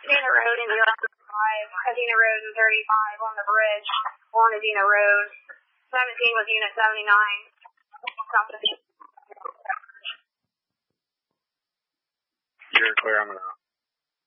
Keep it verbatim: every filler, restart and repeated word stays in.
Adena Road and five, Adena Road and thirty-five on the bridge, on Adena Road. seventeen was Unit seventy-nine. You're clear, I'm going to